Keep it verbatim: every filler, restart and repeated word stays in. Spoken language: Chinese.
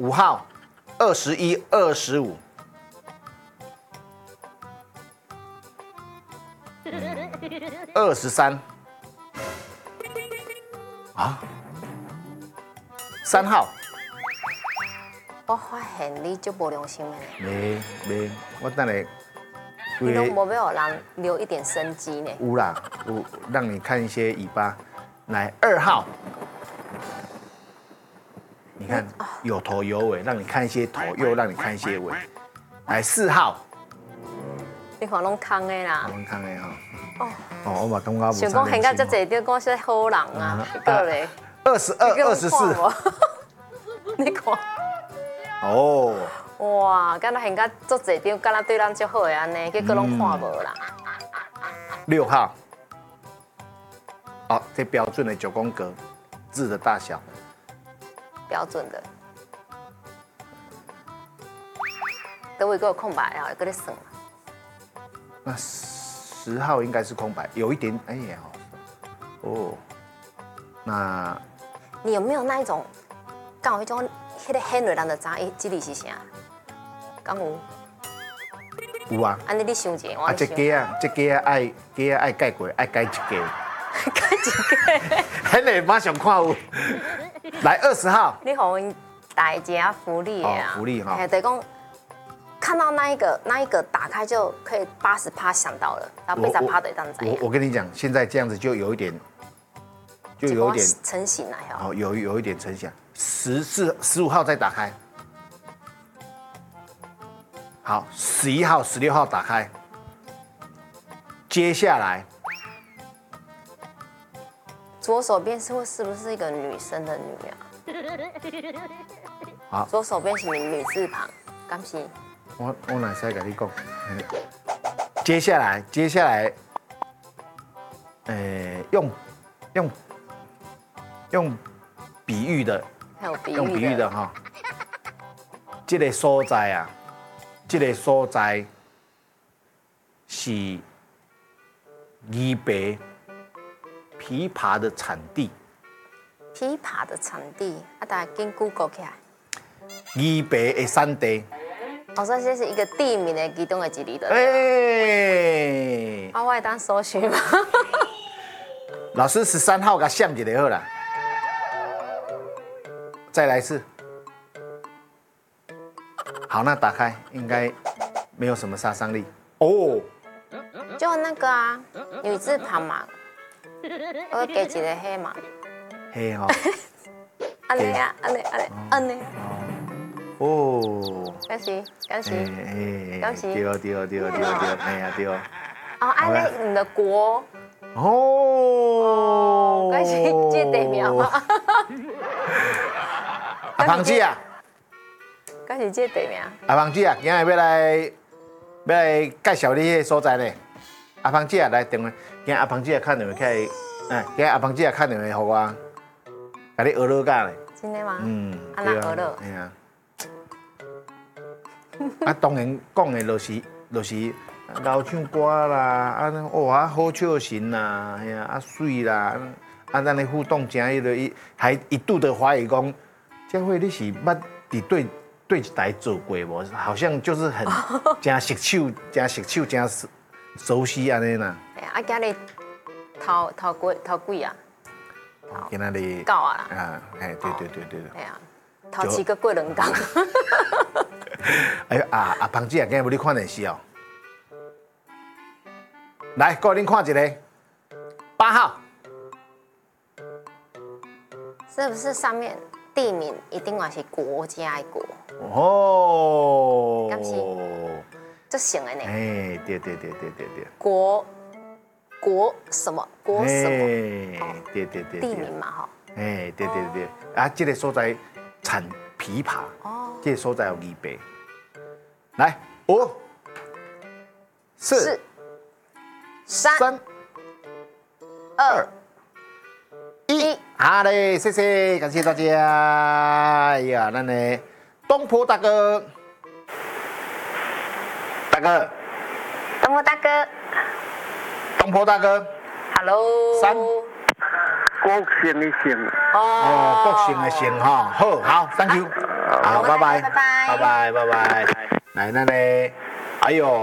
五号，二十一、二十五。二十三，啊，三号。 我发现你就无良心的呢。 没没，我等下。 你都无要人留一点生机呢？ 有啦，有让你看一些尾巴。来，二号，你看有头有尾，让你看一些头，又让你看一些尾。来，四号。 你看拢空的啦。 拢空的哈。 哦。 哦，我嘛感觉无。 想讲现在这侪着讲说好人啊，个咧。 二十二、二十四。 你看。 哦。 哇，敢若现在做侪张，敢若对咱足好的安尼，结果拢看无啦。 六号。好，这标准的九宫格，字的大小。 标准的。等会给我空白啊，搁咧算。 那十号应该是空白，有一点，哎呀，哦，那你有没有那一种，刚有一种，迄个很多人就知伊这里是啥？敢有？ 有啊。 安尼你想一下，我啊，这鸡啊，这鸡啊爱鸡啊爱改过，爱改一鸡。 改一鸡。 迄个马上看有。来二十号。 你互阮大家福利啊！ 福利哈。 哎，等讲。看到那一个那一个打开就可以八十趴想到了，然后八十趴的这样子。 我我跟你讲，现在这样子就有一点，就有一点成型了哈。 哦，有有一点成型。十四十五号再打开，好，十一号、十六号打开。接下来， 左手边是会是不是一个女生的女啊？ 好， 左手边是女字旁，敢是？ 我我哪使跟你讲？接下来，接下来，呃，用用用比喻的，用比喻的哈。这个所在啊，这个所在是宜北枇杷的产地。 枇杷的产地，啊，大家跟 Google 起来。 宜北的产地。 哦，所以这是一个地名的其中的一里的。 哎， 啊，我会当搜寻吗？ 老师十三号给想一个好啦，再来一次。好，那打开应该没有什么杀伤力哦。 就那个啊，女字旁嘛，我给一个黑嘛。 黑哈。 安尼啊，安尼安尼安尼。 哦， 恭喜恭喜恭喜！ 对对对对对，哎呀对。哦， 安尼你的国。 哦。 恭喜这地名嘛。 阿芳姐啊。 恭喜这地名。 阿芳姐啊，今日要来要来介绍你迄所在呢。阿芳姐啊，来电话，今阿芳姐看电话起来，哎，今阿芳姐看电话给我，甲你学乐教咧。 真的吗？ 嗯。 啊，那学乐。 哎呀。啊，当然讲的，就是就是老唱歌啦，啊，哇，好笑神啦，哎呀，啊水啦，啊，咱的互动真迄个，伊还一度的怀疑讲，佳慧你是捌伫对对台做过无？好像就是很真熟手，真熟手，真熟悉安尼啦。 哎呀，啊，今日头头几头几啊？ 今仔日九啊啦。 啊，哎，对对对对对。 哎呀，头七个过两工。 哎啊啊！芳姐啊，今日无你看电视哦。来，各位恁看一个，八号。 是不是上面地名一定还是国家的国？ 哦。 敢是？这行的呢。 哎，对对对对对对。 国国什么？国什么？ 哎，对对对。 地名嘛，哈。 哎，对对对，啊，这个所在产枇杷。哦。这个所在有宜北。来，五、四、 三、二、 一，好嘞，谢谢，感谢大家。哎呀，咱的东坡大哥，大哥， 东坡大哥， 东坡大哥 ，Hello， 三， 国姓的姓。 哦，国姓的姓哈，好好 ，Thank you。 好，拜拜， 拜拜拜拜，拜拜。来，那嘞，还有。